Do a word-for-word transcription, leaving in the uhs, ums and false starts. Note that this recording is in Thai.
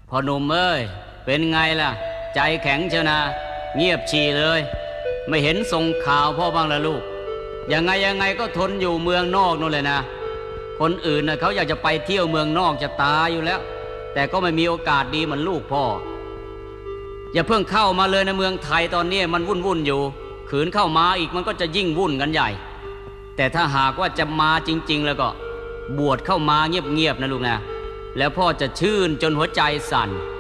พ่อหนุ่มเอ้ยเป็นไงล่ะใจแข็งเชียวนะเงียบฉี่เลยไม่เห็นส่งข่าวพ่อบ้างละลูกยังไงยังไงก็ทนอยู่เมืองนอกนู่นเลยนะคนอื่นนะเขาอยากจะไปเที่ยวเมืองนอกจะตายอยู่แล้วแต่ก็ไม่มีโอกาสดีเหมือนลูกพ่ออย่าเพิ่งเข้ามาเลยในเมืองไทยตอนนี้มันวุ่นวุ่นอยู่ขืนเข้ามาอีกมันก็จะยิ่งวุ่นกันใหญ่แต่ถ้าหากว่าจะมาจริงๆแล้วก็บวชเข้ามาเงียบๆนะลูกนะแล้วพ่อจะชื่นจนหัวใจสั่น